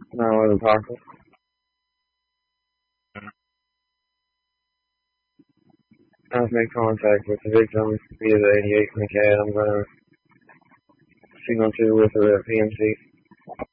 No, it wasn't possible. I've made contact with the victim via the 88 McCad. I'm going to signal to with her at PMC.